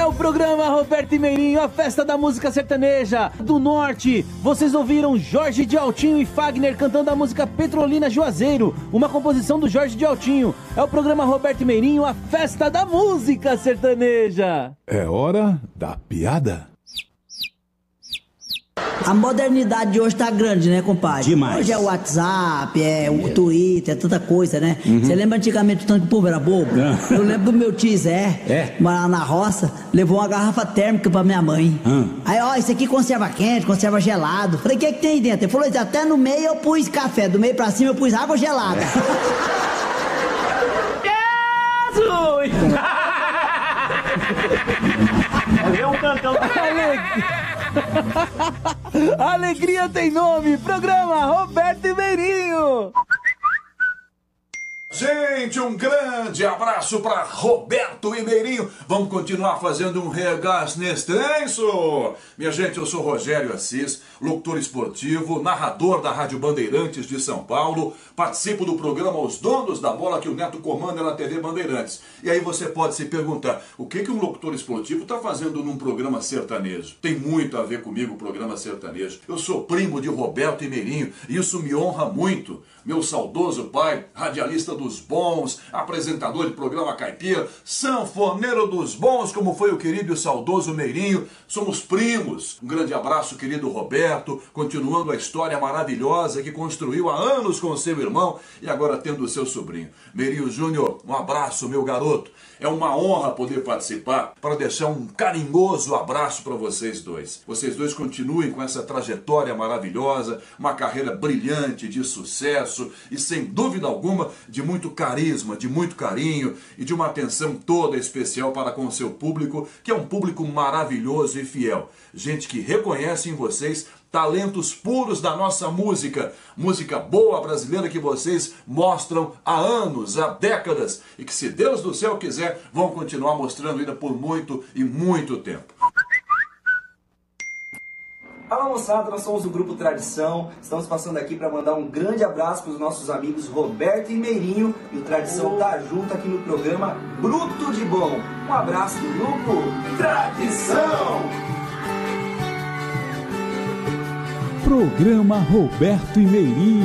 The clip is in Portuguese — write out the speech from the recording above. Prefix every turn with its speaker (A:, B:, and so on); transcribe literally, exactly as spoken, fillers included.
A: o programa Roberto e Meirinho, a festa da música sertaneja do Norte. Vocês ouviram Jorge de Altinho e Fagner cantando a música Petrolina Juazeiro, uma composição do Jorge de Altinho. É o programa Roberto e Meirinho, a festa da música sertaneja.
B: É hora da piada.
C: A modernidade de hoje tá grande, né, compadre?
D: Demais.
C: Hoje é o WhatsApp, é o Twitter, é tanta coisa, né? Você uhum. lembra antigamente o tanto que o povo era bobo? Ah. Eu lembro do meu tio Zé, é. Morava na roça, levou uma garrafa térmica pra minha mãe. Ah. Aí, ó, isso aqui conserva quente, conserva gelado. Falei, o que é que tem aí dentro? Ele falou, até no meio eu pus café, do meio pra cima eu pus água gelada.
A: Jesus!
E: É um cantão.
A: Alegria tem nome, programa Roberto e Meirinho.
B: Gente, um grande abraço para Roberto e Meirinho. Vamos continuar fazendo um regaço nesse trenço. Minha gente, eu sou Rogério Assis, locutor esportivo, narrador da Rádio Bandeirantes de São Paulo. Participo do programa Os Donos da Bola, que o Neto comanda na T V Bandeirantes. E aí você pode se perguntar, o que, que um locutor esportivo está fazendo num programa sertanejo? Tem muito a ver comigo o programa sertanejo. Eu sou primo de Roberto e Meirinho e isso me honra muito. Meu saudoso pai, radialista dos bons, apresentador de programa caipira, sanfoneiro dos bons, como foi o querido e saudoso Meirinho. Somos primos. Um grande abraço, querido Roberto, continuando a história maravilhosa que construiu há anos com seu irmão e agora tendo o seu sobrinho. Meirinho Júnior, um abraço, meu garoto. É uma honra poder participar para deixar um carinhoso abraço para vocês dois. Vocês dois continuem com essa trajetória maravilhosa, uma carreira brilhante de sucesso e, sem dúvida alguma, de muito carisma, de muito carinho e de uma atenção toda especial para com o seu público, que é um público maravilhoso e fiel. Gente que reconhece em vocês talentos puros da nossa música, música boa brasileira que vocês mostram há anos, há décadas, e que, se Deus do céu quiser, vão continuar mostrando ainda por muito e muito tempo.
E: Fala, moçada, nós somos o Grupo Tradição, estamos passando aqui para mandar um grande abraço para os nossos amigos Roberto e Meirinho, e o Tradição tá junto aqui no programa Bruto de Bom. Um abraço do Grupo Tradição!
F: Programa Roberto e Meirinho.